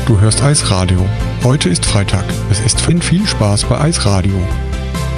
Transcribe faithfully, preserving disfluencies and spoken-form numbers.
Du hörst Eisradio. Heute ist Freitag. Es ist viel Spaß bei Eisradio.